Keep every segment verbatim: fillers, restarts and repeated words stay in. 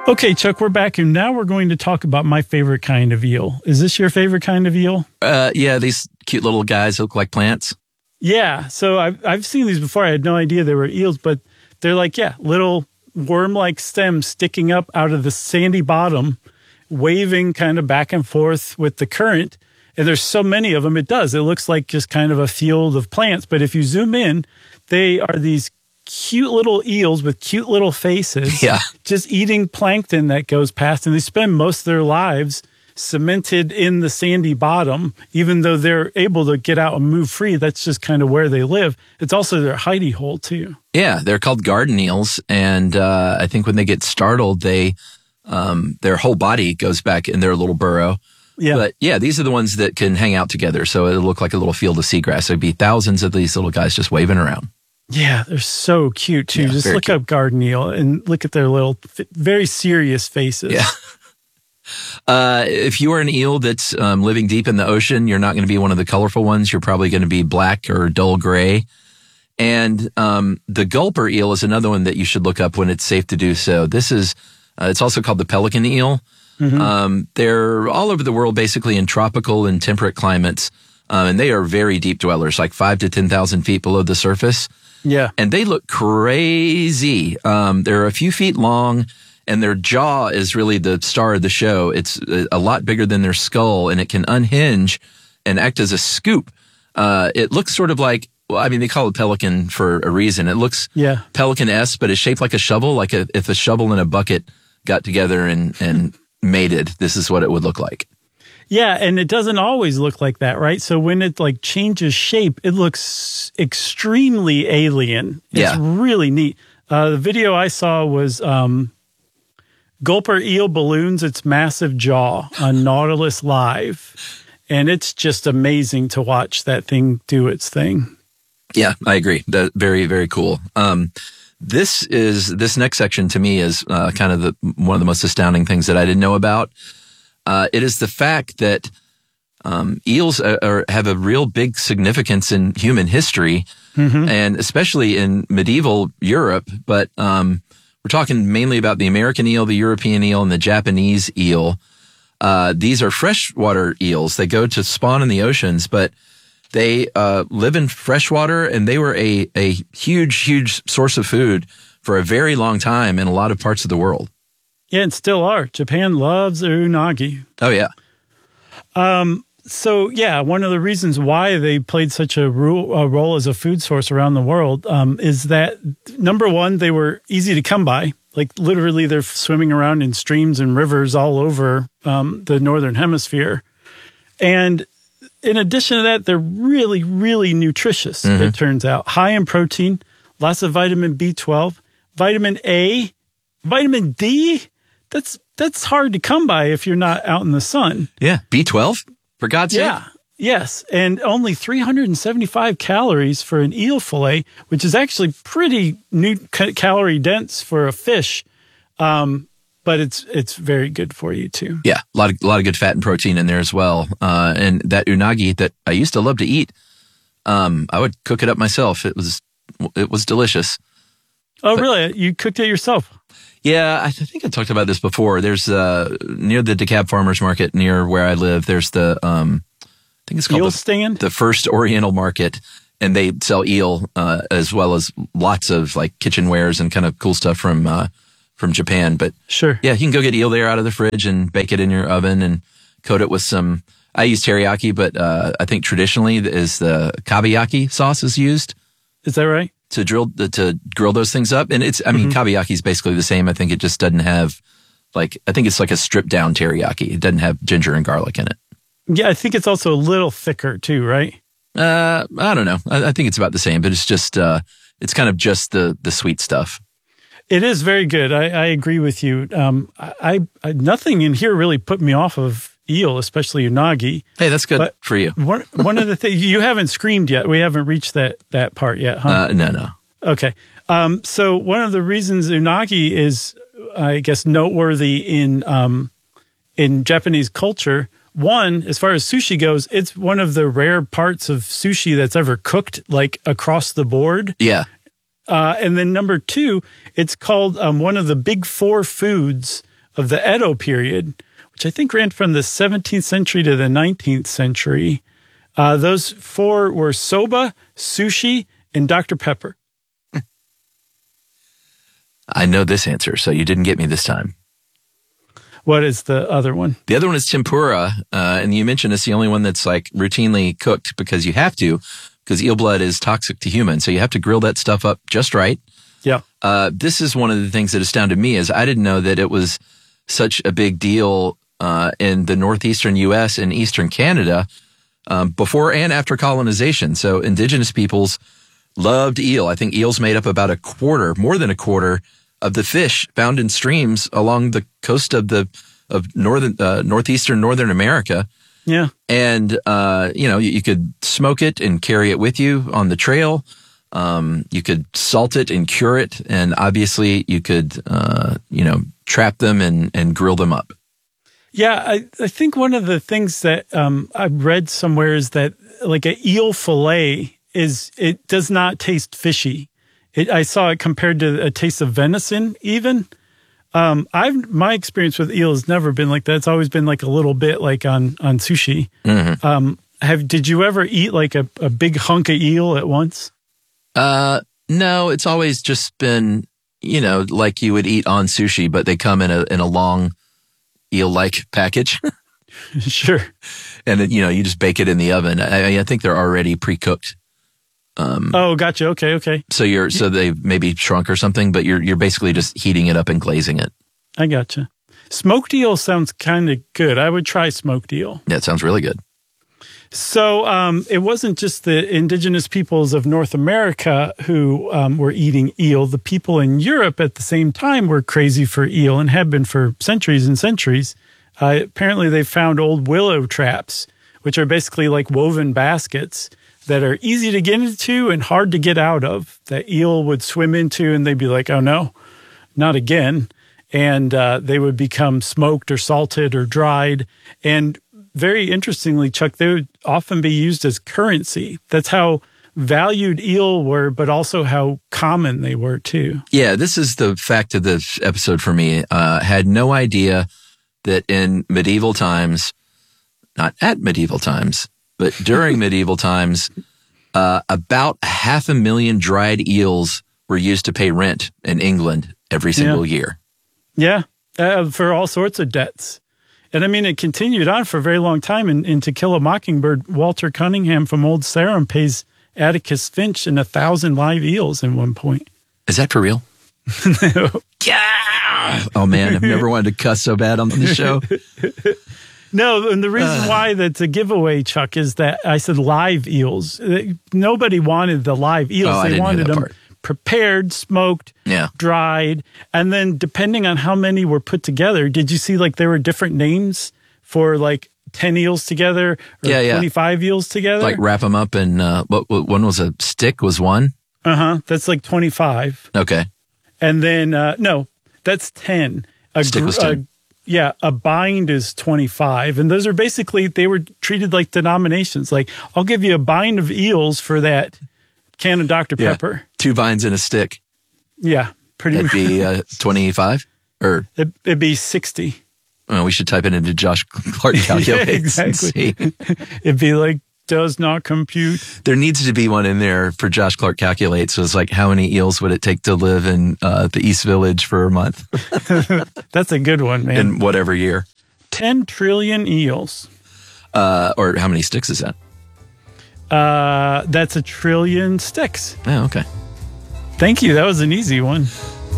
Okay, Chuck, we're back, and now we're going to talk about my favorite kind of eel. Is this your favorite kind of eel? Uh, yeah, these cute little guys look like plants. Yeah, so I've, I've seen these before. I had no idea they were eels, but they're like, yeah, little worm-like stems sticking up out of the sandy bottom, waving kind of back and forth with the current. And there's so many of them, it does. It looks like just kind of a field of plants. But if you zoom in, they are these cute little eels with cute little faces, yeah, just eating plankton that goes past, and they spend most of their lives cemented in the sandy bottom. Even though they're able to get out and move free, that's just kind of where they live. It's also their hidey hole too. Yeah, they're called garden eels, and uh, I think when they get startled, they um, their whole body goes back in their little burrow. Yeah, but yeah, these are the ones that can hang out together, so it'll look like a little field of seagrass. There'd be thousands of these little guys just waving around. Yeah, they're so cute, too. Yeah, Just look cute. up garden eel and look at their little, very serious faces. Yeah. Uh, if you are an eel that's um, living deep in the ocean, you're not going to be one of the colorful ones. You're probably going to be black or dull gray. And um, the gulper eel is another one that you should look up when it's safe to do so. This is, uh, it's also called the pelican eel. Mm-hmm. Um, they're all over the world, basically in tropical and temperate climates. Uh, and they are very deep dwellers, like five to ten thousand feet below the surface. Yeah. And they look crazy. Um, they're a few feet long, and their jaw is really the star of the show. It's a lot bigger than their skull, and it can unhinge and act as a scoop. Uh, it looks sort of like, well, I mean, they call it pelican for a reason. It looks yeah. pelican-esque, but it's shaped like a shovel, like a, if a shovel and a bucket got together and, and mated, this is what it would look like. Yeah, and it doesn't always look like that, right? So when it like changes shape, it looks extremely alien. It's yeah. really neat. Uh, the video I saw was um, Gulper eel balloons its massive jaw on Nautilus Live, and it's just amazing to watch that thing do its thing. Yeah, I agree. That very, very cool. Um, this is this next section to me is uh, kind of the one of the most astounding things that I didn't know about. Uh, it is the fact that um, eels are, are, have a real big significance in human history, mm-hmm. and especially in medieval Europe. But um, we're talking mainly about the American eel, the European eel, and the Japanese eel. Uh, these are freshwater eels. They go to spawn in the oceans, but they uh, live in freshwater, and they were a, a huge, huge source of food for a very long time in a lot of parts of the world. Yeah, and still are. Japan loves unagi. Oh, yeah. Um. So, yeah, one of the reasons why they played such a, ro- a role as a food source around the world um, is that, number one, they were easy to come by. Like, literally, they're swimming around in streams and rivers all over um, the Northern Hemisphere. And in addition to that, they're really, really nutritious, mm-hmm. it turns out. High in protein, lots of vitamin B twelve, vitamin A, vitamin D. That's that's hard to come by if you're not out in the sun. Yeah, B twelve, for God's sake. Yeah, yes, and only three hundred seventy-five calories for an eel fillet, which is actually pretty new calorie dense for a fish, um, but it's it's very good for you too. Yeah, a lot of a lot of good fat and protein in there as well. Uh, and that unagi that I used to love to eat, um, I would cook it up myself. It was it was delicious. Oh, but, really? You cooked it yourself? Yeah, I think I talked about this before. There's uh, near the DeKalb Farmers Market near where I live. There's the um, I think it's called eel the, stand, the First Oriental Market, and they sell eel uh, as well as lots of like kitchenwares and kind of cool stuff from uh, from Japan. But sure, yeah, you can go get eel there out of the fridge and bake it in your oven and coat it with some. I use teriyaki, but uh, I think traditionally is the kabiyaki sauce is used. Is that right? To drill to grill those things up, and it's I mean mm-hmm. kabiyaki is basically the same. I think it just doesn't have like I think it's like a stripped down teriyaki. It doesn't have ginger and garlic in it. Yeah, I think it's also a little thicker too, right? Uh, I don't know. I, I think it's about the same, but it's just uh, it's kind of just the the sweet stuff. It is very good. I, I agree with you. Um, I, I nothing in here really put me off of eel, especially unagi. Hey, that's good but for you. One one of the things you haven't screamed yet. We haven't reached that that part yet, huh? Uh, no, no. Okay. Um, so one of the reasons unagi is, I guess, noteworthy in um, in Japanese culture. One, as far as sushi goes, it's one of the rare parts of sushi that's ever cooked, like across the board. Yeah. Uh, and then number two, it's called um, one of the big four foods of the Edo period, which I think ran from the seventeenth century to the nineteenth century. Uh, those four were soba, sushi, and Doctor Pepper. I know this answer, so you didn't get me this time. What is the other one? The other one is tempura, uh, and you mentioned it's the only one that's like routinely cooked because you have to, because eel blood is toxic to humans, so you have to grill that stuff up just right. Yeah. Uh, this is one of the things that astounded me is I didn't know that it was such a big deal uh, in the northeastern U S and eastern Canada um, before and after colonization. So indigenous peoples loved eel. I think eels made up about a quarter, more than a quarter, of the fish found in streams along the coast of the of northern uh, northeastern northern America. Yeah, and uh, you know you, you could smoke it and carry it with you on the trail. Um, you could salt it and cure it, and obviously you could uh, you know trap them and and grill them up. Yeah, I, I think one of the things that um, I've read somewhere is that like an eel fillet is it does not taste fishy. It, I saw it compared to a taste of venison even. Um, I've my experience with eel has never been like that. It's always been like a little bit like on on sushi. Mm-hmm. Um, have did you ever eat like a, a big hunk of eel at once? Uh, no, it's always just been you know like you would eat on sushi, but they come in a in a long eel-like package. Sure. And it, you know you just bake it in the oven. I, I think they're already pre-cooked. Um, oh, gotcha. Okay, okay. So you're so they maybe shrunk or something, but you're you're basically just heating it up and glazing it. I gotcha. Smoked eel sounds kind of good. I would try smoked eel. Yeah, it sounds really good. So um, it wasn't just the indigenous peoples of North America who um, were eating eel. The people in Europe at the same time were crazy for eel and have been for centuries and centuries. Uh, apparently, they found old willow traps, which are basically like woven baskets that are easy to get into and hard to get out of, that eel would swim into and they'd be like, oh no, not again. And uh, they would become smoked or salted or dried. And very interestingly, Chuck, they would often be used as currency. That's how valued eel were, but also how common they were too. Yeah, this is the fact of this episode for me. Uh, had no idea that in medieval times, not at medieval times, but during medieval times, uh, about half a million dried eels were used to pay rent in England every single yeah. year. Yeah, uh, for all sorts of debts. And I mean, it continued on for a very long time. And, and To Kill a Mockingbird, Walter Cunningham from Old Sarum pays Atticus Finch and a thousand live eels in one point. Is that for real? No. Yeah! Oh man, I've never wanted to cuss so bad on the show. No, and the reason uh, why that's a giveaway, Chuck, is that I said live eels. Nobody wanted the live eels. Oh, they wanted them part. prepared, smoked, yeah. dried. And then depending on how many were put together, did you see like there were different names for like ten eels together or yeah, yeah. twenty-five eels together? Like wrap them up in, uh, what, what one was a stick was one? Uh-huh. That's like twenty-five. Okay. And then, uh, no, that's ten. A stick gr- was ten. A, yeah, a bind is twenty-five. And those are basically, they were treated like denominations. Like, I'll give you a bind of eels for that can of Doctor yeah. Pepper. Two binds in a stick. Yeah, pretty That'd much. be uh, twenty-five? Or it, It'd be sixty. Oh, we should type it into Josh Clark Calculates. Yeah, exactly. And see. It'd be like, does not compute. There needs to be one in there for Josh Clark Calculates. So it's like, how many eels would it take to live in uh, the East Village for a month? That's a good one, man. In whatever year. ten trillion eels. Uh, or how many sticks is that? Uh, that's a trillion sticks. Oh, okay. Thank you. That was an easy one.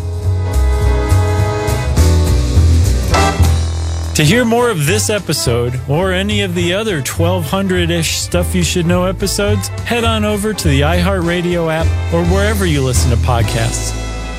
To hear more of this episode or any of the other twelve hundred-ish Stuff You Should Know episodes, head on over to the iHeartRadio app or wherever you listen to podcasts.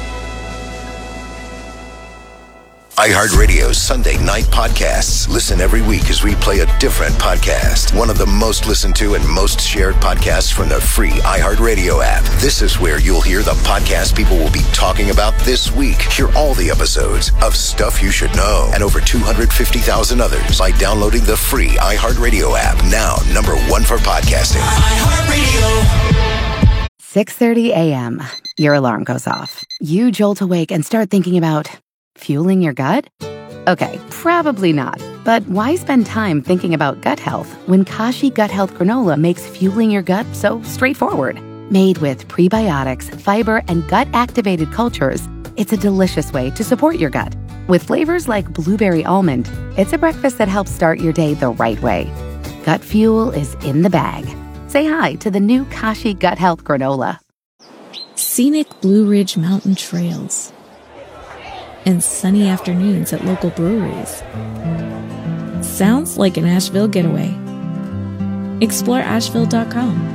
iHeartRadio's Sunday night podcasts. Listen every week as we play a different podcast. One of the most listened to and most shared podcasts from the free iHeartRadio app. This is where you'll hear the podcast people will be talking about this week. Hear all the episodes of Stuff You Should Know and over two hundred fifty thousand others by downloading the free iHeartRadio app. Now, number one for podcasting. iHeartRadio. six thirty a.m. Your alarm goes off. You jolt awake and start thinking about fueling your gut? Okay, probably not. But why spend time thinking about gut health when Kashi Gut Health Granola makes fueling your gut so straightforward? Made with prebiotics, fiber, and gut-activated cultures, it's a delicious way to support your gut. With flavors like blueberry almond, it's a breakfast that helps start your day the right way. Gut fuel is in the bag. Say hi to the new Kashi Gut Health Granola. Scenic Blue Ridge Mountain trails and sunny afternoons at local breweries. Sounds like an Asheville getaway. Explore Asheville dot com.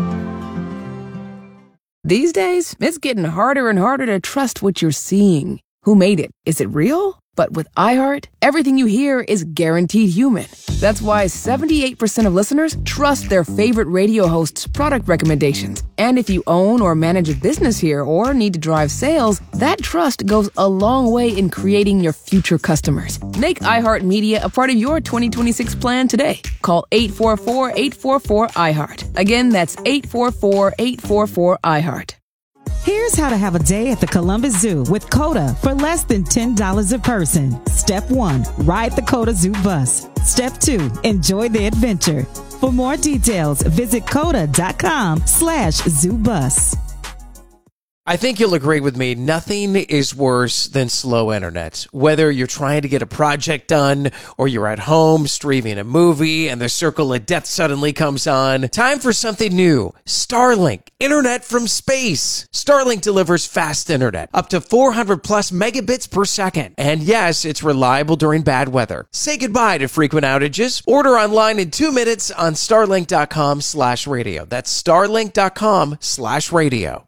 These days, it's getting harder and harder to trust what you're seeing. Who made it? Is it real? But with iHeart, everything you hear is guaranteed human. That's why seventy-eight percent of listeners trust their favorite radio hosts' product recommendations. And if you own or manage a business here or need to drive sales, that trust goes a long way in creating your future customers. Make iHeartMedia a part of your twenty twenty-six plan today. Call eight four four, eight four four, iHeart. Again, that's eight four four, eight four four, iHeart. Here's how to have a day at the Columbus Zoo with CODA for less than ten dollars a person. Step one, ride the CODA Zoo bus. Step two, enjoy the adventure. For more details, visit coda.com slash zoo bus. I think you'll agree with me. Nothing is worse than slow internet. Whether you're trying to get a project done or you're at home streaming a movie and the circle of death suddenly comes on. Time for something new. Starlink. Internet from space. Starlink delivers fast internet. Up to four hundred plus megabits per second. And yes, it's reliable during bad weather. Say goodbye to frequent outages. Order online in two minutes on starlink.com slash radio. That's starlink.com slash radio.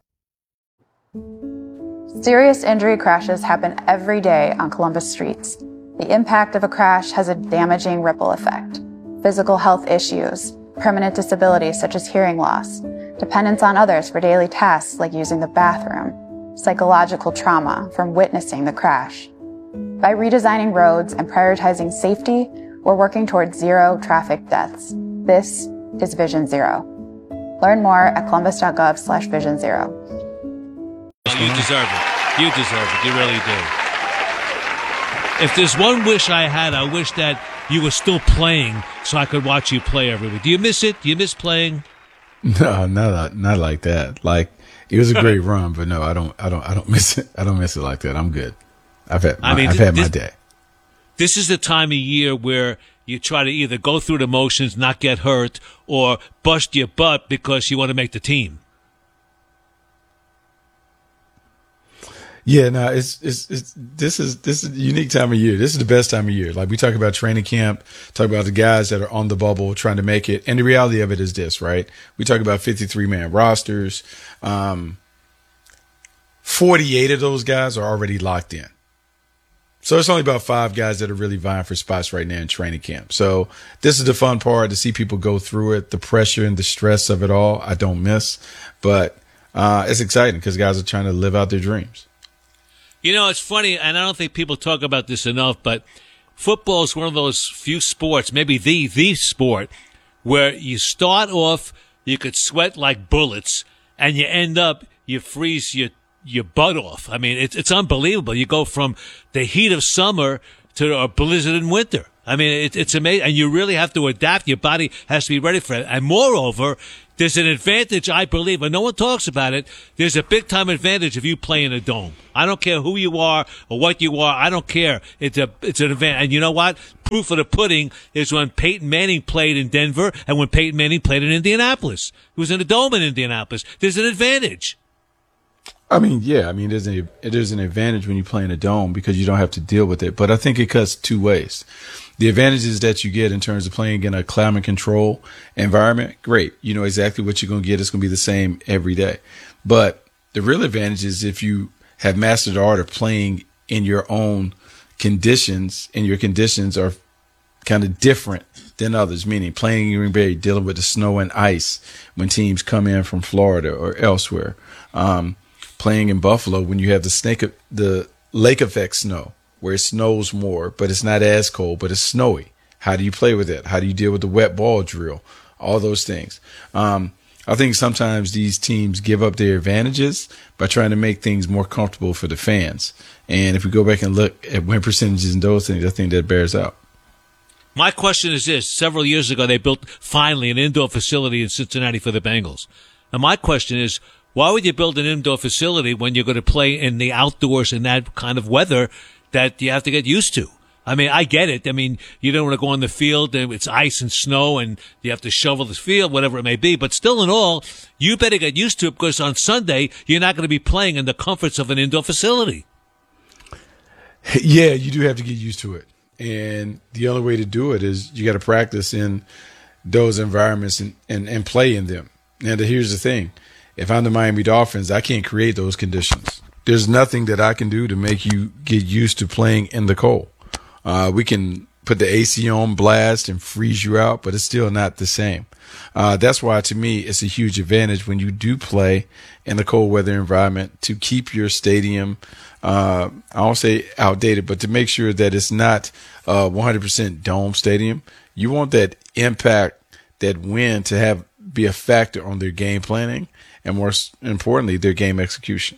Serious injury crashes happen every day on Columbus streets. The impact of a crash has a damaging ripple effect. Physical health issues, permanent disabilities such as hearing loss, dependence on others for daily tasks like using the bathroom, psychological trauma from witnessing the crash. By redesigning roads and prioritizing safety, we're working towards zero traffic deaths. This is Vision Zero. Learn more at columbus.gov slash vision zero. You deserve it. You deserve it. You really do. If there's one wish I had, I wish that you were still playing so I could watch you play every week. Do you miss it? Do you miss playing? No, not not like that. Like, it was a great run, but no, I don't, I don't, I don't miss it. I don't miss it like that. I'm good. I've had, my, I mean, I've had this, my day. This is the time of year where you try to either go through the motions, not get hurt, or bust your butt because you want to make the team. Yeah, no, it's, it's, it's, this is, this is a unique time of year. This is the best time of year. Like, we talk about training camp, talk about the guys that are on the bubble trying to make it. And the reality of it is this, right? We talk about fifty-three man rosters. Um, forty-eight of those guys are already locked in. So it's only about five guys that are really vying for spots right now in training camp. So this is the fun part, to see people go through it. The pressure and the stress of it all, I don't miss. But, uh, it's exciting because guys are trying to live out their dreams. You know, it's funny, and I don't think people talk about this enough, but football is one of those few sports, maybe the the sport, where you start off, you could sweat like bullets, and you end up, you freeze your your butt off. I mean, it's it's unbelievable. You go from the heat of summer to a blizzard in winter. I mean, it, it's amazing, and you really have to adapt. Your body has to be ready for it. And moreover, there's an advantage, I believe, and no one talks about it. There's a big-time advantage if you play in a dome. I don't care who you are or what you are. I don't care. It's a it's an advantage. And you know what? Proof of the pudding is when Peyton Manning played in Denver and when Peyton Manning played in Indianapolis. He was in a dome in Indianapolis. There's an advantage. I mean, yeah, I mean, there's an, there's an advantage when you play in a dome because you don't have to deal with it. But I think it cuts two ways. The advantages that you get in terms of playing in a climate control environment, great. You know exactly what you're going to get. It's going to be the same every day. But the real advantage is if you have mastered the art of playing in your own conditions, and your conditions are kind of different than others, meaning playing in Green Bay, dealing with the snow and ice when teams come in from Florida or elsewhere. Um, playing in Buffalo when you have the snake, the lake effect snow, where it snows more, but it's not as cold, but it's snowy. How do you play with it? How do you deal with the wet ball drill? All those things. Um, I think sometimes these teams give up their advantages by trying to make things more comfortable for the fans. And if we go back and look at win percentages and those things, I think that bears out. My question is this. Several years ago, they built finally an indoor facility in Cincinnati for the Bengals. And my question is, why would you build an indoor facility when you're going to play in the outdoors in that kind of weather that you have to get used to? I mean, I get it. I mean, you don't want to go on the field and it's ice and snow and you have to shovel the field, whatever it may be. But still in all, you better get used to it because on Sunday, you're not going to be playing in the comforts of an indoor facility. Yeah, you do have to get used to it. And the only way to do it is you got to practice in those environments and, and, and play in them. Now, here's the thing. If I'm the Miami Dolphins, I can't create those conditions. There's nothing that I can do to make you get used to playing in the cold. Uh, we can put the A C on blast and freeze you out, but it's still not the same. Uh, that's why, to me, it's a huge advantage when you do play in the cold weather environment to keep your stadium, uh, I won't say outdated, but to make sure that it's not a one hundred percent dome stadium. You want that impact, that wind to have be a factor on their game planning and, more importantly, their game execution.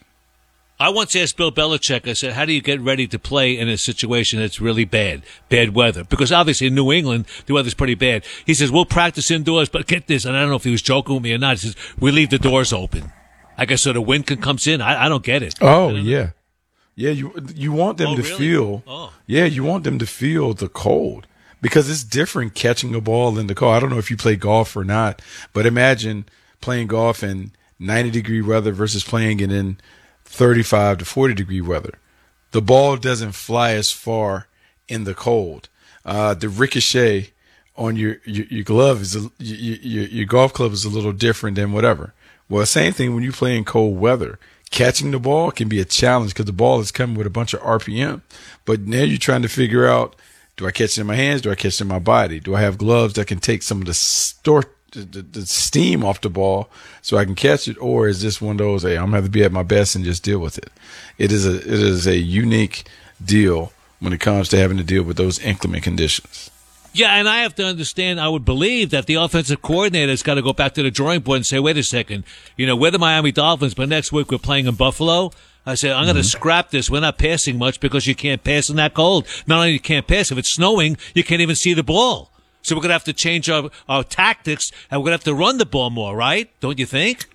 I once asked Bill Belichick, I said, how do you get ready to play in a situation that's really bad, bad weather? Because obviously in New England, the weather's pretty bad. He says, we'll practice indoors, but get this, and I don't know if he was joking with me or not. He says, we leave the doors open. I guess so the wind can comes in. I, I don't get it. Oh, yeah. Yeah, you you want them oh, to really? feel, oh. yeah, you want them to feel the cold because it's different catching a ball in the cold. I don't know if you play golf or not, but imagine playing golf in ninety degree weather versus playing it in thirty-five to forty degree weather. The ball doesn't fly as far in the cold. Uh, the ricochet on your, your, your glove is, a, your, your, your golf club is a little different than whatever. Well, same thing when you play in cold weather. Catching the ball can be a challenge because the ball is coming with a bunch of R P M. But now you're trying to figure out, do I catch it in my hands? Do I catch it in my body? Do I have gloves that can take some of the store, the, the, the steam off the ball so I can catch it? Or is this one of those, hey, I'm going to have to be at my best and just deal with it? It is a, it is a unique deal when it comes to having to deal with those inclement conditions. Yeah, and I have to understand, I would believe that the offensive coordinator's got to go back to the drawing board and say, wait a second, you know, we're the Miami Dolphins, but next week we're playing in Buffalo. I said, I'm mm-hmm. going to scrap this. We're not passing much because you can't pass in that cold. Not only you can't pass, if it's snowing, you can't even see the ball. So we're going to have to change our, our tactics, and we're going to have to run the ball more, right? Don't you think?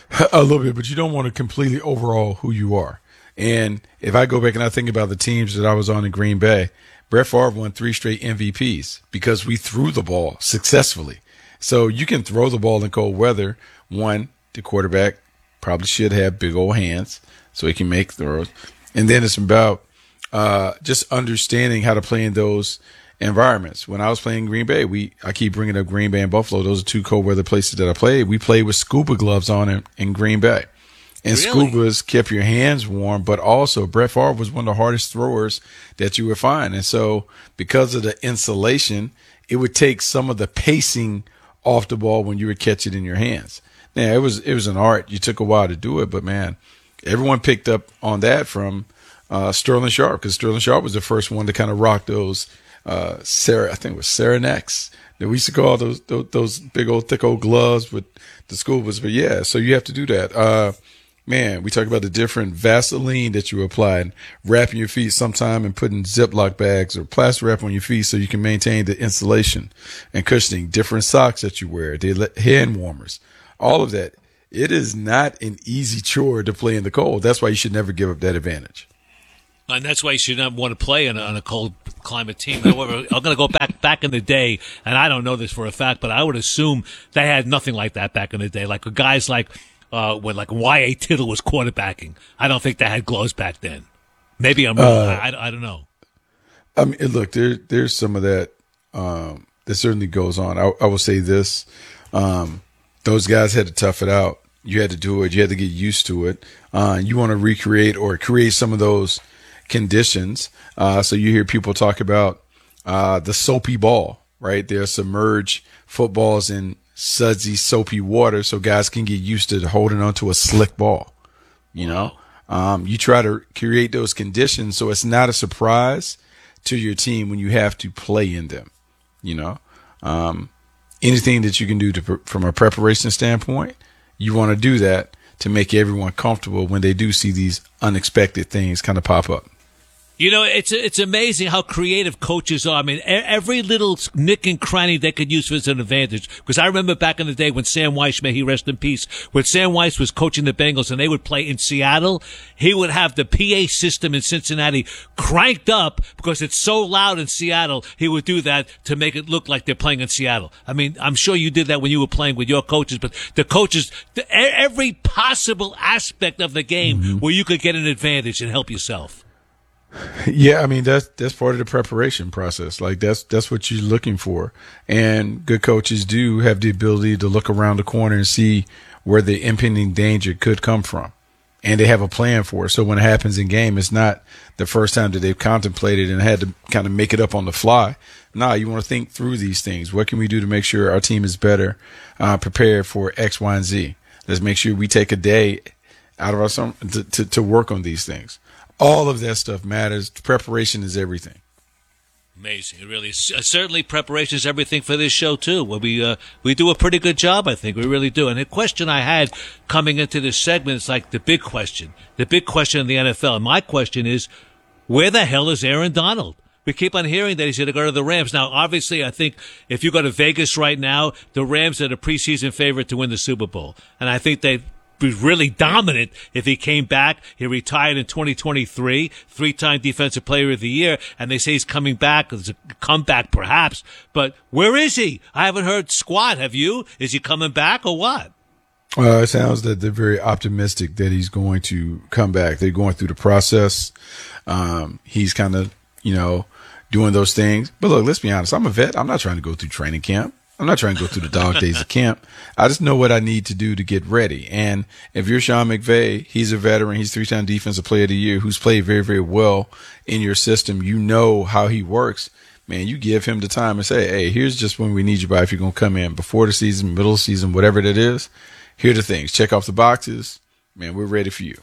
A little bit, but you don't want to completely overhaul who you are. And if I go back and I think about the teams that I was on in Green Bay, Brett Favre won three straight M V Ps because we threw the ball successfully. So you can throw the ball in cold weather. One, the quarterback probably should have big old hands so he can make throws. And then it's about uh, just understanding how to play in those environments. When I was playing Green Bay, we I keep bringing up Green Bay and Buffalo. Those are two cold weather places that I played. We played with scuba gloves on in, in Green Bay. And really? Scubas kept your hands warm, but also Brett Favre was one of the hardest throwers that you would find. And so because of the insulation, it would take some of the pacing off the ball when you would catch it in your hands. Now, it was it was an art. You took a while to do it, but, man, everyone picked up on that from uh, Sterling Sharp because Sterling Sharp was the first one to kind of rock those uh, Sarah, I think it was Sarah Necks. We used to call those, those those big old thick old gloves with the Scubas. But, yeah, so you have to do that. Uh Man, we talk about the different Vaseline that you apply and wrapping your feet sometime and putting Ziploc bags or plastic wrap on your feet so you can maintain the insulation and cushioning, different socks that you wear, the hand warmers, all of that. It is not an easy chore to play in the cold. That's why you should never give up that advantage. And that's why you should not want to play on a, on a cold climate team. However, I'm going to go back back in the day, and I don't know this for a fact, but I would assume they had nothing like that back in the day. Like guys like Uh, when like Y A Tittle was quarterbacking. I don't think they had gloves back then. Maybe I'm wrong. Uh, I, I don't know. I mean, look, there, there's some of that um, that certainly goes on. I, I will say this. Um, those guys had to tough it out. You had to do it. You had to get used to it. Uh, you want to recreate or create some of those conditions. Uh, so you hear people talk about uh, the soapy ball, right? They're submerged footballs in sudsy, soapy water so guys can get used to holding onto a slick ball. You know, um, you try to create those conditions so it's not a surprise to your team when you have to play in them, you know. Um, anything that you can do to, from a preparation standpoint, you want to do that to make everyone comfortable when they do see these unexpected things kind of pop up. You know, it's it's amazing how creative coaches are. I mean, every little nick and cranny they could use as an advantage. Because I remember back in the day when Sam Weiss, may he rest in peace, when Sam Weiss was coaching the Bengals and they would play in Seattle, he would have the P A system in Cincinnati cranked up because it's so loud in Seattle. He would do that to make it look like they're playing in Seattle. I mean, I'm sure you did that when you were playing with your coaches, but the coaches, the, every possible aspect of the game mm-hmm. where you could get an advantage and help yourself. Yeah, I mean that's that's part of the preparation process. Like that's that's what you're looking for, and good coaches do have the ability to look around the corner and see where the impending danger could come from, and they have a plan for it. So when it happens in game, it's not the first time that they've contemplated and had to kind of make it up on the fly. Nah, you want to think through these things. What can we do to make sure our team is better uh, prepared for X, Y, and Z? Let's make sure we take a day out of our summer to, to, to work on these things. All of that stuff matters. Preparation is everything. Amazing. It really is. Uh, certainly preparation is everything for this show, too. Where we, uh, we do a pretty good job, I think. We really do. And the question I had coming into this segment is like the big question. The big question in the N F L. And my question is, where the hell is Aaron Donald? We keep on hearing that he's going to go to the Rams. Now, obviously, I think if you go to Vegas right now, the Rams are the preseason favorite to win the Super Bowl. And I think they be really dominant if he came back. He retired in twenty twenty-three, three-time Defensive Player of the Year, and they say he's coming back. There's a comeback, perhaps. But where is he? I haven't heard squat. Have you? Is he coming back or what? Uh, it sounds that they're very optimistic that he's going to come back. They're going through the process. Um, he's kind of, you know, doing those things. But look, let's be honest. I'm a vet. I'm not trying to go through training camp. I'm not trying to go through the dog days of camp. I just know what I need to do to get ready. And if you're Sean McVay, he's a veteran. He's three-time Defensive Player of the Year who's played very, very well in your system. You know how he works. Man, you give him the time and say, hey, here's just when we need you by if you're going to come in before the season, middle of the season, whatever it is. Here are the things. Check off the boxes. Man, we're ready for you.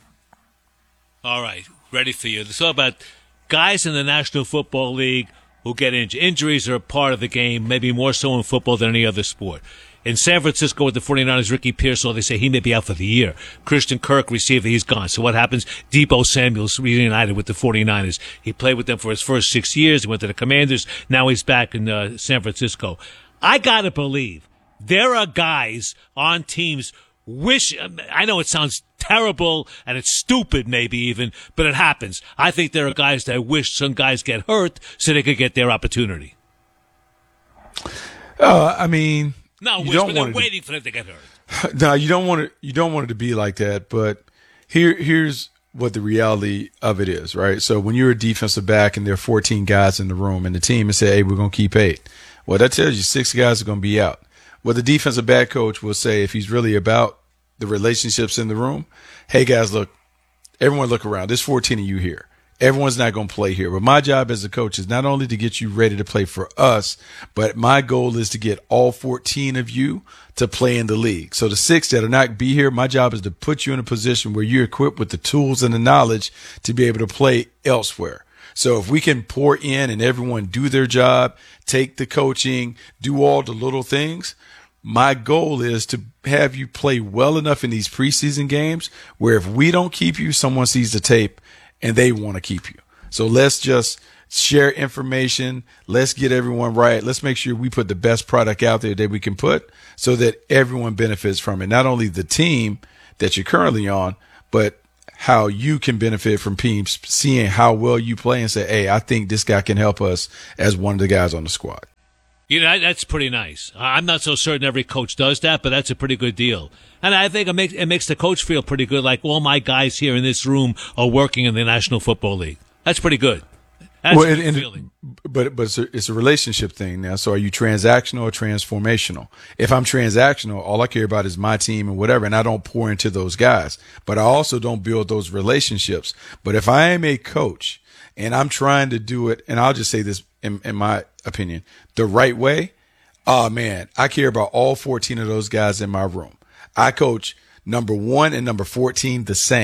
All right, ready for you. It's all about guys in the National Football League who get injured. Injuries are a part of the game, maybe more so in football than any other sport. In San Francisco with the 49ers, Ricky Pearsall, they say he may be out for the year. Christian Kirk received it, he's gone. So what happens? Deebo Samuel's reunited with the 49ers. He played with them for his first six years. He went to the Commanders. Now he's back in uh, San Francisco. I got to believe there are guys on teams wish, I know it sounds terrible and it's stupid maybe even, but it happens. I think there are guys that wish some guys get hurt so they could get their opportunity. Uh, I mean, no, you wish, don't but they're want waiting to, for them to get hurt. No, you don't want it. You don't want it to be like that. But here, here's what the reality of it is, right? So when you're a defensive back and there are fourteen guys in the room, and the team has said, "Hey, we're going to keep eight," well, that tells you six guys are going to be out. What the defensive back coach will say, if he's really about the relationships in the room, hey guys, look, everyone look around. There's fourteen of you here. Everyone's not going to play here. But my job as a coach is not only to get you ready to play for us, but my goal is to get all fourteen of you to play in the league. So the six that are not be here, my job is to put you in a position where you're equipped with the tools and the knowledge to be able to play elsewhere. So if we can pour in and everyone do their job, take the coaching, do all the little things, my goal is to have you play well enough in these preseason games where if we don't keep you, someone sees the tape and they want to keep you. So let's just share information. Let's get everyone right. Let's make sure we put the best product out there that we can put so that everyone benefits from it. Not only the team that you're currently on, but how you can benefit from teams seeing how well you play and say, hey, I think this guy can help us as one of the guys on the squad. You know, that's pretty nice. I'm not so certain every coach does that, but that's a pretty good deal. And I think it makes, it makes the coach feel pretty good, like all my guys here in this room are working in the National Football League. That's pretty good. That's well, a good and, feeling. But but it's a, it's a relationship thing now. So are you transactional or transformational? If I'm transactional, all I care about is my team and whatever, and I don't pour into those guys. But I also don't build those relationships. But if I am a coach and I'm trying to do it, and I'll just say this in, in my opinion, the right way, oh man, I care about all fourteen of those guys in my room. I coach number one and number fourteen the same.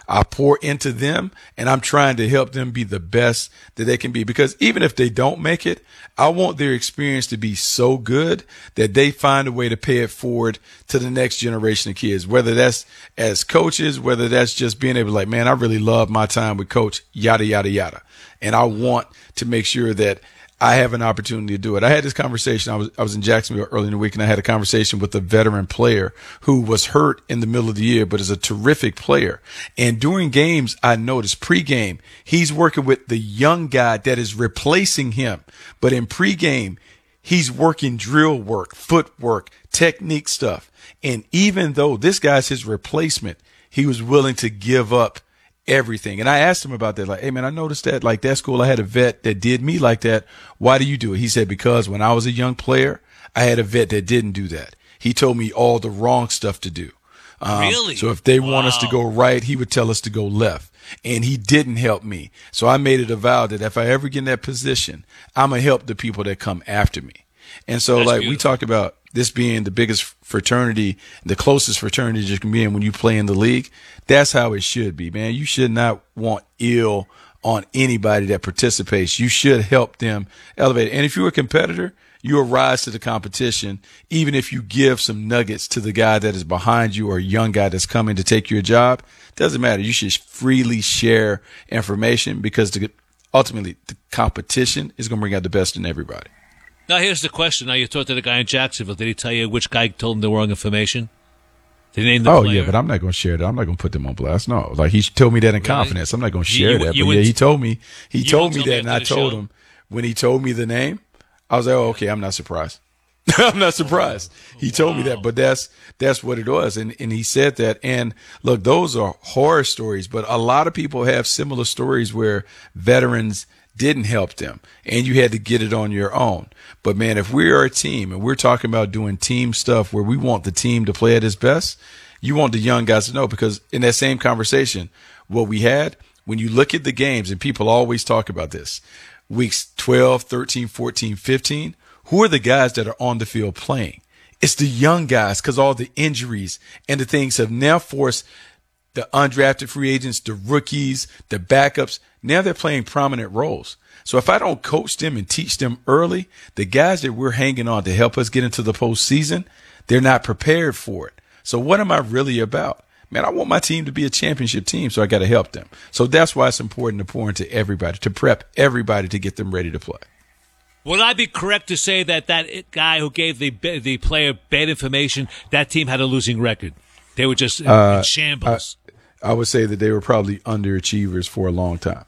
I pour into them, and I'm trying to help them be the best that they can be. Because even if they don't make it, I want their experience to be so good that they find a way to pay it forward to the next generation of kids, whether that's as coaches, whether that's just being able to like, man, I really love my time with coach, yada, yada, yada. And I want to make sure that I have an opportunity to do it. I had this conversation. I was I was in Jacksonville early in the week, and I had a conversation with a veteran player who was hurt in the middle of the year, but is a terrific player. And during games, I noticed pregame, he's working with the young guy that is replacing him. But in pregame, he's working drill work, footwork, technique stuff. And even though this guy's his replacement, he was willing to give up everything. And I asked him about that. Like, hey, man, I noticed that like that school, I had a vet that did me like that. Why do you do it? He said, because when I was a young player, I had a vet that didn't do that. He told me all the wrong stuff to do. Um, really? So if they wow. want us to go right, he would tell us to go left. And he didn't help me. So I made it a vow that if I ever get in that position, I'm going to help the people that come after me. And so That's like beautiful. we talked about this being the biggest fraternity, the closest fraternity you can be in when you play in the league. That's how it should be, man. You should not want ill on anybody that participates. You should help them elevate. And if you're a competitor, you'll rise to the competition, even if you give some nuggets to the guy that is behind you or a young guy that's coming to take your job. Doesn't matter. You should freely share information because the, ultimately the competition is going to bring out the best in everybody. Now, here's the question. Now, you talked to the guy in Jacksonville. Did he tell you which guy told him the wrong information? Did he name the oh, player? yeah, but I'm not going to share that. I'm not going to put them on blast. No, like he told me that in Really? confidence. I'm not going to share You- that. you But would- yeah, he told me. He you told won't me tell me that, and I after the told show? him when he told me the name, I was like, oh, okay, I'm not surprised. I'm not surprised. He told me that, but that's that's what it was, and and he said that. And look, those are horror stories, but a lot of people have similar stories where veterans didn't help them, and you had to get it on your own. But man, if we are a team and we're talking about doing team stuff where we want the team to play at its best, you want the young guys to know, because in that same conversation, what we had, when you look at the games, and people always talk about this, weeks twelve, thirteen, fourteen, fifteen, who are the guys that are on the field playing? It's the young guys, because all the injuries and the things have now forced the undrafted free agents, the rookies, the backups. Now they're playing prominent roles. So if I don't coach them and teach them early, the guys that we're hanging on to help us get into the postseason, they're not prepared for it. So what am I really about? Man, I want my team to be a championship team, so I got to help them. So that's why it's important to pour into everybody, to prep everybody to get them ready to play. Would I be correct to say that that guy who gave the the player bad information, that team had a losing record? They were just in, Uh, in shambles. I, I would say that they were probably underachievers for a long time.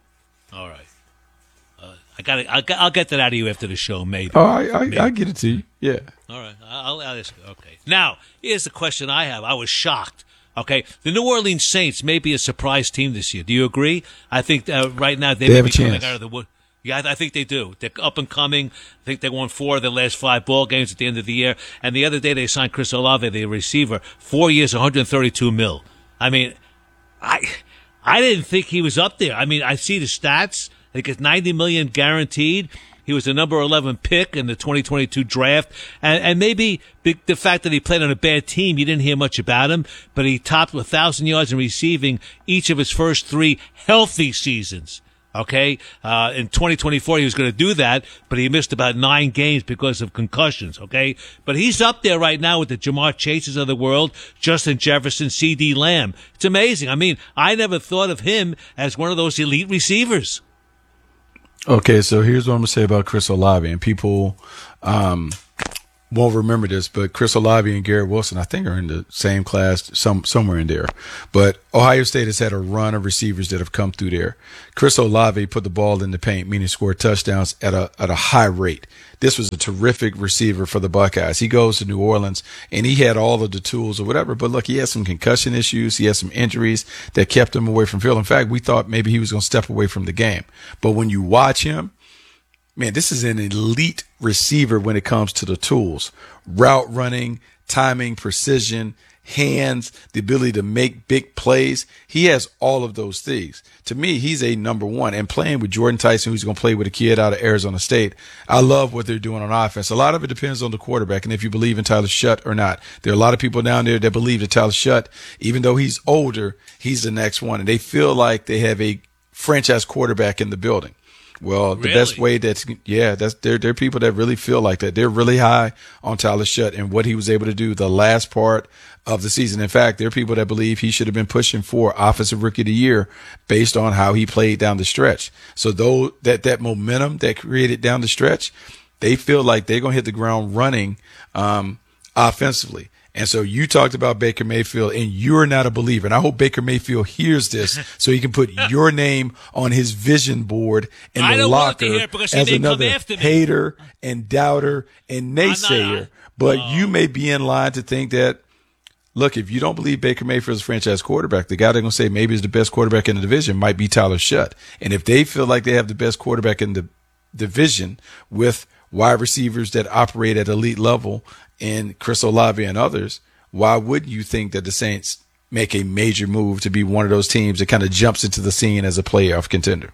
All right. Uh, I got I'll, get- I'll get that out of you after the show, maybe. Oh, I, I, Maybe. I get it to you. Yeah. All right. I'll, I'll ask. Okay. Now, here's the question I have. I was shocked. Okay. The New Orleans Saints may be a surprise team this year. Do you agree? I think uh, right now they, They may have be a coming chance. out of the wood. Yeah, I I think they do. They're up and coming. I think they won four of their last five ball games at the end of the year. And the other day they signed Chris Olave, the receiver, four years, one hundred thirty-two mil. I mean, I I didn't think he was up there. I mean, I see the stats. I think it's ninety million guaranteed. He was the number eleven pick in the twenty twenty-two draft. And, and maybe the, the fact that he played on a bad team, you didn't hear much about him, but he topped one thousand yards in receiving each of his first three healthy seasons. Okay, uh, in twenty twenty-four he was going to do that, but he missed about nine games because of concussions. Okay, but he's up there right now with the Jamar Chases of the world, Justin Jefferson, C D Lamb. It's amazing. I mean, I never thought of him as one of those elite receivers. Okay, so here's what I'm going to say about Chris Olave. And people um, won't remember this, but Chris Olave and Garrett Wilson, I think, are in the same class, some somewhere in there. But Ohio State has had a run of receivers that have come through there. Chris Olave put the ball in the paint, meaning scored touchdowns at a at a high rate. This was a terrific receiver for the Buckeyes. He goes to New Orleans, and he had all of the tools or whatever. But look, he had some concussion issues. He had some injuries that kept him away from field. In fact, we thought maybe he was going to step away from the game. But when you watch him, man, this is an elite receiver when it comes to the tools. Route running, timing, precision. hands, the ability to make big plays. He has all of those things. To me, he's a number one. And playing with Jordan Tyson, who's going to play with a kid out of Arizona State, I love what they're doing on offense. A lot of it depends on the quarterback and if you believe in Tyler Shutt or not. There are a lot of people down there that believe that Tyler Shutt, even though he's older, he's the next one. And they feel like they have a franchise quarterback in the building. Well, the really? best way that's, yeah, that's, there, there are people that really feel like that. They're really high on Tyler Shutt and what he was able to do the last part of the season. In fact, there are people that believe he should have been pushing for Offensive Rookie of the Year based on how he played down the stretch. So though that, that momentum that created down the stretch, they feel like they're going to hit the ground running, um, offensively. And so you talked about Baker Mayfield, and you're not a believer. And I hope BakerMayfield hears this so he can put your name on his vision board in I the don't want to locker hear it because he as may come another after me. hater and doubter and naysayer. not- but Oh. you may be in line to think that, look, if you don't believe Baker Mayfield is a franchise quarterback, the guy they're going to say maybe is the best quarterback in the division might be Tyler Shutt. And if they feel like they have the best quarterback in the division with wide receivers that operate at elite level in Chris Olave and others, why would you think that the Saints make a major move to be one of those teams that kind of jumps into the scene as a playoff contender?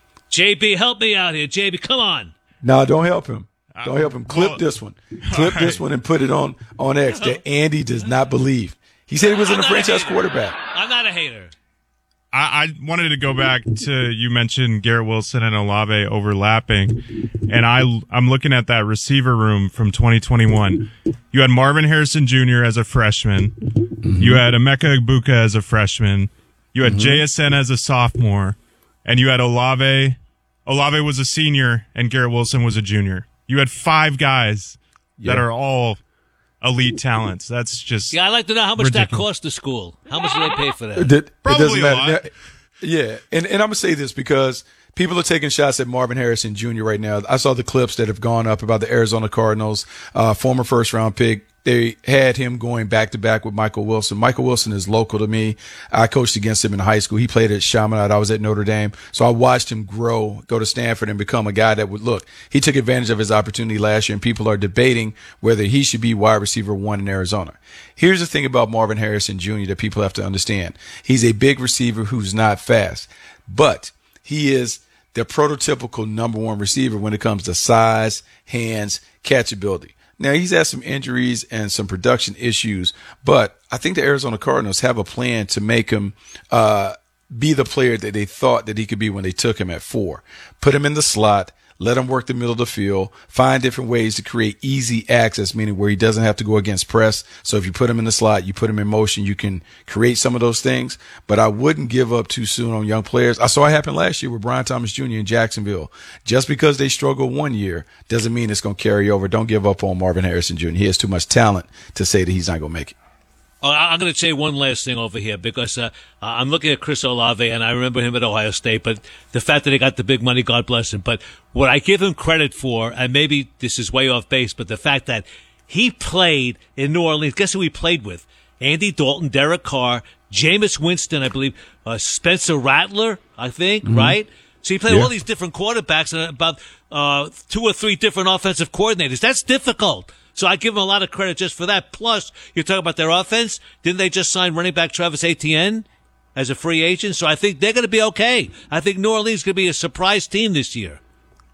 J B, help me out here. J B, come on. No, don't help him. Don't help him. Clip well, this one. Clip this one and put it on, on X that Andy does not believe. He said he wasn't a I'm not franchise hater. quarterback. I'm not a hater. I, I wanted to go back to, you mentioned Garrett Wilson and Olave overlapping, and I, I'm looking at that receiver room from twenty twenty-one. You had Marvin Harrison Junior as a freshman. Mm-hmm. You had Emeka Egbuka as a freshman. You had mm-hmm. J S N as a sophomore. And you had Olave. Olave was a senior, and Garrett Wilson was a junior. You had five guys yeah. that are all elite talents. That's just Yeah, I'd like to know how much ridiculous. that cost the school. How much do they pay for that? It, it Probably doesn't a matter. lot. Now, yeah, and, and I'm going to say this because people are taking shots at Marvin Harrison Junior right now. I saw the clips that have gone up about the Arizona Cardinals, uh, former first-round pick. They had him going back-to-back with Michael Wilson. Michael Wilson is local to me. I coached against him in high school. He played at Chaminade. I was at Notre Dame. So I watched him grow, go to Stanford, and become a guy that would look. He took advantage of his opportunity last year, and people are debating whether he should be wide receiver one in Arizona. Here's the thing about Marvin Harrison Junior that people have to understand. He's a big receiver who's not fast, but he is the prototypical number one receiver when it comes to size, hands, catchability. Now, he's had some injuries and some production issues, but I think the Arizona Cardinals have a plan to make him uh, be the player that they thought that he could be when they took him at four. Put him in the slot, let him work the middle of the field, find different ways to create easy access, meaning where he doesn't have to go against press. So if you put him in the slot, you put him in motion, you can create some of those things. But I wouldn't give up too soon on young players. I saw it happen last year with Brian Thomas Junior in Jacksonville. Just because they struggle one year doesn't mean it's going to carry over. Don't give up on Marvin Harrison Junior He has too much talent to say that he's not going to make it. Oh, I'm going to say one last thing over here because uh, I'm looking at Chris Olave, and I remember him at Ohio State, but the fact that he got the big money, God bless him. But what I give him credit for, and maybe this is way off base, but the fact that he played in New Orleans, guess who he played with? Andy Dalton, Derek Carr, Jameis Winston, I believe, uh, Spencer Rattler, I think, mm-hmm. right? So he played yeah. all these different quarterbacks and about uh, two or three different offensive coordinators. That's difficult. So I give them a lot of credit just for that. Plus, you're talking about their offense. Didn't they just sign running back Travis Etienne as a free agent? So I think they're going to be okay. I think New Orleans is going to be a surprise team this year.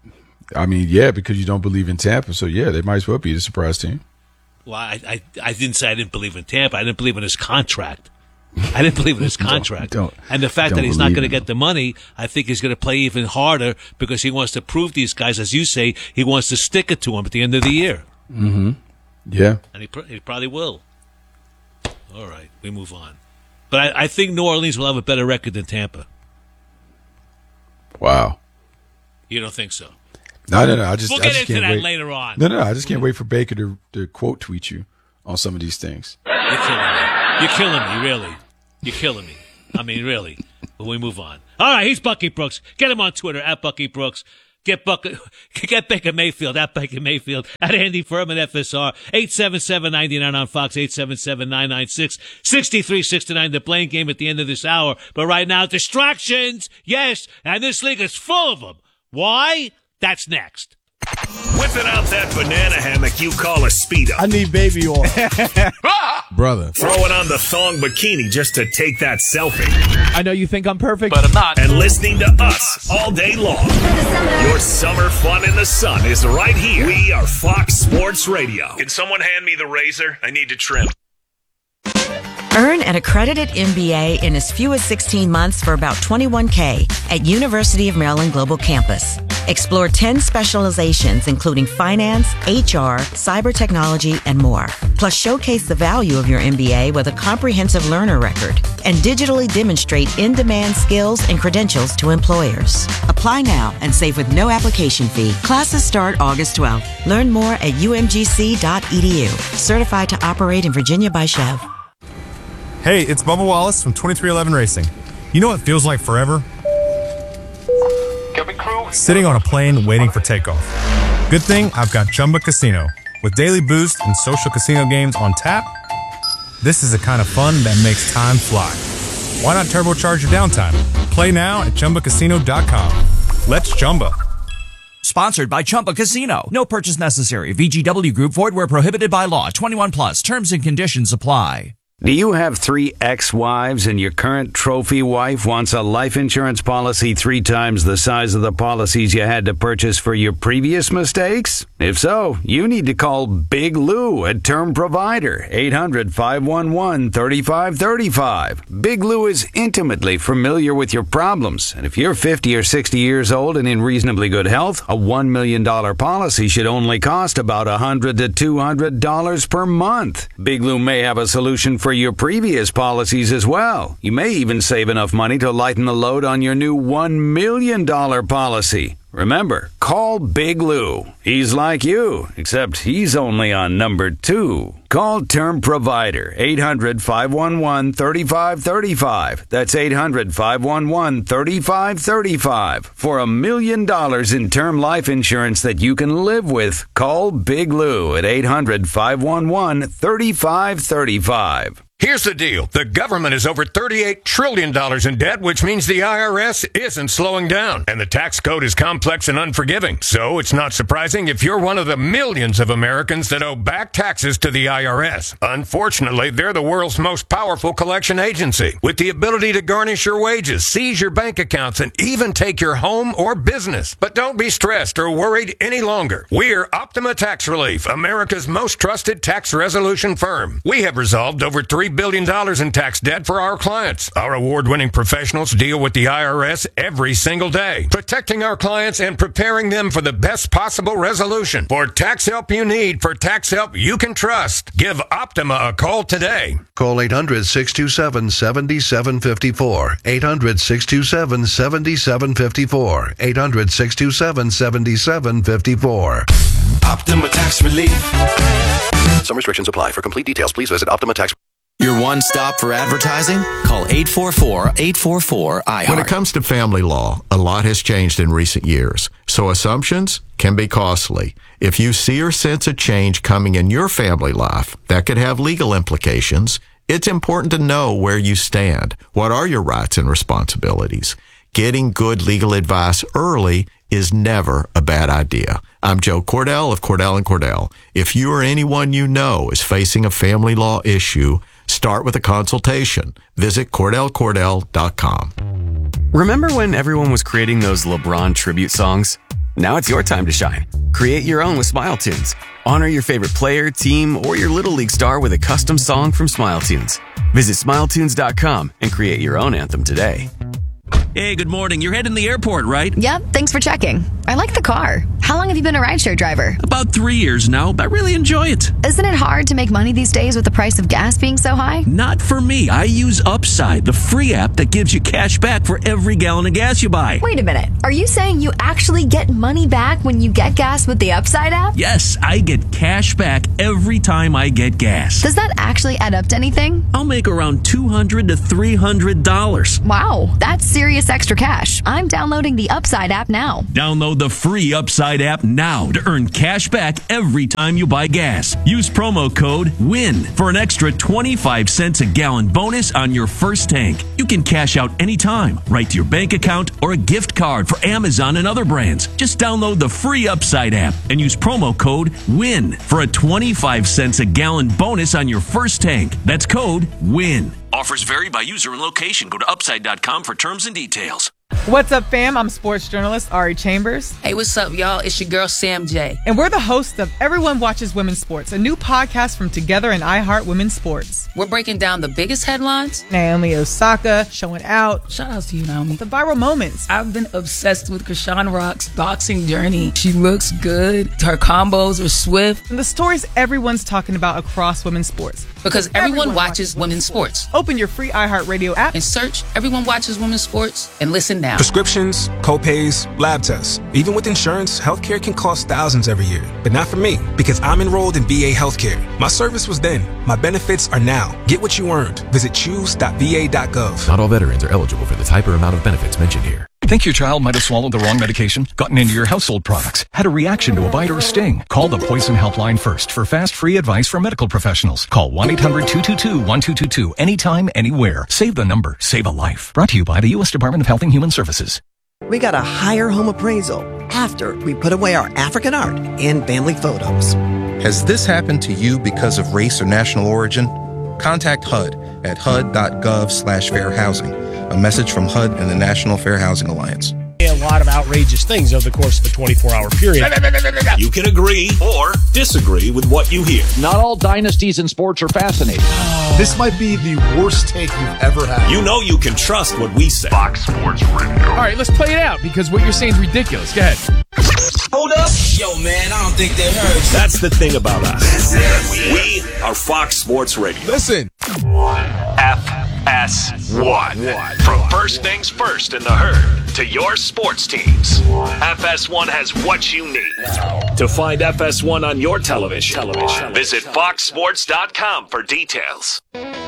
I mean, yeah, because you don't believe in Tampa. So, yeah, they might as well be the surprise team. Well, I, I, I didn't say I didn't believe in Tampa. I didn't believe in his contract. I didn't believe in his contract. don't, don't, and the fact that he's not going to get the money, I think he's going to play even harder because he wants to prove these guys, as you say, he wants to stick it to them at the end of the year. Mm-hmm. Yeah. And he, pr- he probably will. All right, we move on. But I, I think New Orleans will have a better record than Tampa. Wow. You don't think so? No, no, no. I just, we'll I get just into can't that wait. later on. No, no, I just can't wait for Baker to, to quote tweet you on some of these things. You're killing me. You're killing me, really. You're killing me. I mean, really. But we move on. All right, he's Bucky Brooks. Get him on Twitter, at Bucky Brooks. Get Buck, get Baker Mayfield, at Baker Mayfield, at Andy Furman, F S R, eight seven seven, nine nine on Fox, eight seven seven, nine nine six, six three six nine, the Blaine game at the end of this hour. But right now, distractions, yes, and this league is full of them. Why? That's next. Whipping out that banana hammock you call a Speedo. I need baby oil. Brother. Throwing on the thong bikini just to take that selfie. I know you think I'm perfect, but I'm not. And listening to us all day long. Your summer fun in the sun is right here. We are Fox Sports Radio. Can someone hand me the razor? I need to trim. Earn an accredited M B A in as few as sixteen months for about twenty-one thousand dollars at University of Maryland Global Campus. Explore ten specializations, including finance, H R, cyber technology, and more. Plus, showcase the value of your M B A with a comprehensive learner record and digitally demonstrate in-demand skills and credentials to employers. Apply now and save with no application fee. Classes start August twelfth. Learn more at u m g c dot e d u. Certified to operate in Virginia by Chev. Hey, it's Bubba Wallace from twenty-three eleven Racing. You know what feels like forever? Sitting on a plane waiting for takeoff. Good thing I've got Chumba Casino. With daily boost and social casino games on tap, this is the kind of fun that makes time fly. Why not turbocharge your downtime? Play now at chumba casino dot com. Let's Chumba. Sponsored by Chumba Casino. No purchase necessary. V G W Group. Void where prohibited by law. twenty-one plus. Terms and conditions apply. Do you have three ex-wives and your current trophy wife wants a life insurance policy three times the size of the policies you had to purchase for your previous mistakes? If so, you need to call Big Lou at Term Provider, eight hundred, five one one, three five three five. Big Lou is intimately familiar with your problems, and if you're fifty or sixty years old and in reasonably good health, a one million dollars policy should only cost about one hundred to two hundred dollars per month. Big Lou may have a solution for for your previous policies as well. You may even save enough money to lighten the load on your new one million dollars policy. Remember, call Big Lou. He's like you, except he's only on number two. Call Term Provider, eight hundred, five one one, three five three five. That's eight hundred, five one one, three five three five. For a million dollars in term life insurance that you can live with, call Big Lou at eight hundred, five one one, three five three five. Here's the deal. The government is over thirty-eight trillion dollars in debt, which means the I R S isn't slowing down. And the tax code is complex and unforgiving. So it's not surprising if you're one of the millions of Americans that owe back taxes to the I R S. Unfortunately, they're the world's most powerful collection agency, with the ability to garnish your wages, seize your bank accounts, and even take your home or business. But don't be stressed or worried any longer. We're Optima Tax Relief, America's most trusted tax resolution firm. We have resolved over three billion dollars in tax debt for our clients. Our award-winning professionals deal with the I R S every single day, protecting our clients and preparing them for the best possible resolution. For tax help you need, for tax help you can trust, give Optima a call today. Call eight hundred, six two seven, seven seven five four. eight hundred, six two seven, seven seven five four. eight hundred, six two seven, seven seven five four. Optima Tax Relief. Some restrictions apply. For complete details, please visit Optima Tax. Your one stop for advertising? Call eight four four, eight four four, I heart. When it comes to family law, a lot has changed in recent years, so assumptions can be costly. If you see or sense a change coming in your family life that could have legal implications, it's important to know where you stand. What are your rights and responsibilities? Getting good legal advice early is never a bad idea. I'm Joe Cordell of Cordell and Cordell. If you or anyone you know is facing a family law issue, start with a consultation. Visit Cordell Cordell dot com. Remember when everyone was creating those LeBron tribute songs? Now it's your time to shine. Create your own with Smile Tunes. Honor your favorite player, team, or your Little League star with a custom song from Smile Tunes. Visit Smile Tunes dot com and create your own anthem today. Hey, good morning. You're heading to the airport, right? Yep, thanks for checking. I like the car. How long have you been a rideshare driver? About three years now, but I really enjoy it. Isn't it hard to make money these days with the price of gas being so high? Not for me. I use Upside, the free app that gives you cash back for every gallon of gas you buy. Wait a minute. Are you saying you actually get money back when you get gas with the Upside app? Yes, I get cash back every time I get gas. Does that actually add up to anything? I'll make around two hundred to three hundred dollars. Wow, that's serious extra cash. I'm downloading the Upside app now. Download the free Upside Upside app now to earn cash back every time you buy gas. Use promo code WIN for an extra twenty-five cents a gallon bonus on your first tank. You can cash out anytime, right to your bank account or a gift card for Amazon and other brands. Just download the free Upside app and use promo code WIN for a twenty-five cents a gallon bonus on your first tank. That's code WIN. Offers vary by user and location. Go to upside dot com for terms and details. What's up, fam? I'm sports journalist Ari Chambers. Hey, what's up, y'all? It's your girl, Sam J. And we're the hosts of Everyone Watches Women's Sports, a new podcast from Together and iHeart Women's Sports. We're breaking down the biggest headlines. Naomi Osaka showing out. Shout out to you, Naomi. The viral moments. I've been obsessed with Krishan Rock's boxing journey. She looks good. Her combos are swift. And the stories everyone's talking about across women's sports. Because everyone, everyone watches, watches women's sports. sports. Open your free iHeartRadio app and search Everyone Watches Women's Sports and listen now. Prescriptions, co-pays, lab tests. Even with insurance, healthcare can cost thousands every year. But not for me, because I'm enrolled in V A Healthcare. My service was then. My benefits are now. Get what you earned. Visit choose dot v a dot gov. Not all veterans are eligible for the type or amount of benefits mentioned here. Think your child might have swallowed the wrong medication, gotten into your household products, had a reaction to a bite or a sting? Call the Poison Helpline first for fast, free advice from medical professionals. Call one eight hundred two two two one two two two anytime, anywhere. Save the number. Save a life. Brought to you by the U S Department of Health and Human Services. We got a higher home appraisal after we put away our African art and family photos. Has this happened to you because of race or national origin? Contact H U D at H U D dot gov slash fair housing. A message from H U D and the National Fair Housing Alliance. A lot of outrageous things over the course of a twenty-four hour period. You can agree or disagree with what you hear. Not all dynasties in sports are fascinating. This might be the worst take you've ever had. You know you can trust what we say. Fox Sports Radio. All right, let's play it out because what you're saying is ridiculous. Go ahead. Hold up. Yo, man, I don't think that hurts. That's the thing about us. We are Fox Sports Radio. Listen. F S one. From first things first in the herd to your sports teams. F S one has what you need. To find F S one on your television, television. visit fox sports dot com for details.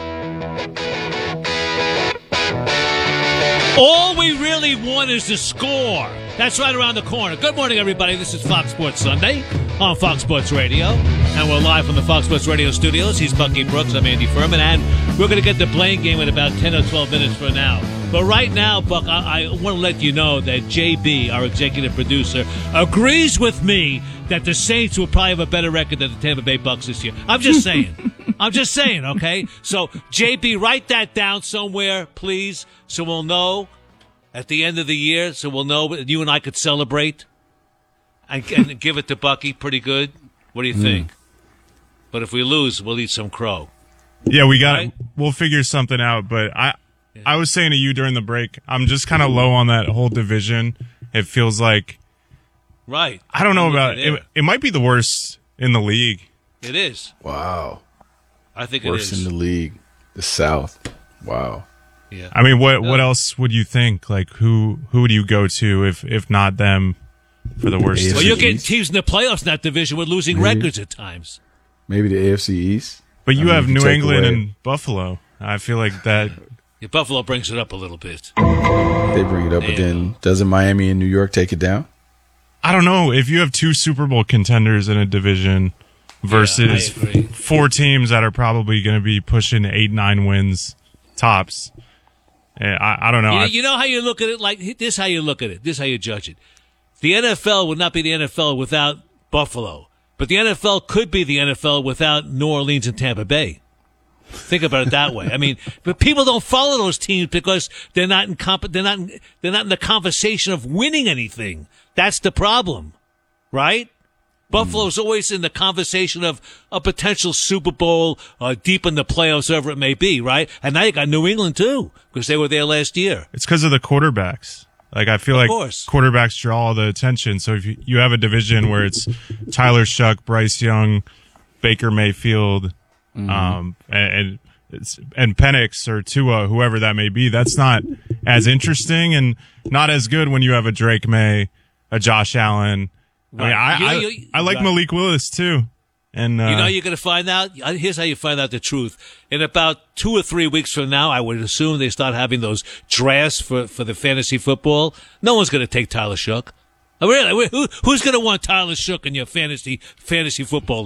All we really want is the score. That's right around the corner. Good morning, everybody. This is Fox Sports Sunday on Fox Sports Radio. And we're live from the Fox Sports Radio studios. He's Bucky Brooks. I'm Andy Furman. And we're going to get the Blaine game in about ten or twelve minutes from now. But right now, Buck, I, I want to let you know that J B, our executive producer, agrees with me that the Saints will probably have a better record than the Tampa Bay Bucks this year. I'm just saying. I'm just saying, okay? So, J B, write that down somewhere, please, so we'll know at the end of the year, so we'll know you and I could celebrate and, and give it to Bucky pretty good. What do you think? Mm. But if we lose, we'll eat some crow. Yeah, we got right? We'll figure something out, but I yeah. I was saying to you during the break, I'm just kind of low on that whole division. It feels like Right. I don't know I'm about it. it. It might be the worst in the league. It is. Wow. I think worst it is. in the league. The South. Wow. Yeah. I mean, what what else would you think? Like, who who would you go to if if not them for the worst? Well, you're getting teams in the playoffs in that division with losing Maybe. records at times. Maybe the A F C East. But you I mean, have you New England away. and Buffalo. I feel like that. Yeah, Buffalo brings it up a little bit. They bring it up, but then doesn't Miami and New York take it down? I don't know. If you have two Super Bowl contenders in a division versus yeah, four teams that are probably going to be pushing eight, nine wins tops. I, I don't know. You, I, you know how you look at it? Like this, how you look at it. This how you judge it. The N F L would not be the N F L without Buffalo, but the N F L could be the N F L without New Orleans and Tampa Bay. Think about it that way. I mean, but people don't follow those teams because they're not in comp- they're not in, they're not in the conversation of winning anything. That's the problem, right? Buffalo's always in the conversation of a potential Super Bowl, uh, deep in the playoffs, whatever it may be, right? And now you got New England too, because they were there last year. It's because of the quarterbacks. Like, I feel Of like course. quarterbacks draw all the attention. So if you, you have a division where it's Tyler Shuck, Bryce Young, Baker Mayfield, Mm-hmm. um, and, and it's, and Penix or Tua, whoever that may be, that's not as interesting and not as good when you have a Drake May, a Josh Allen. I mean, I, You know, I, you- I like right. Malik Willis too. And, uh, You know, you're going to find out. Here's how you find out the truth. In about two or three weeks from now, I would assume they start having those drafts for, for the fantasy football. No one's going to take Tyler Shuck. Oh, really? Who, who's going to want Tyler Shook in your fantasy fantasy football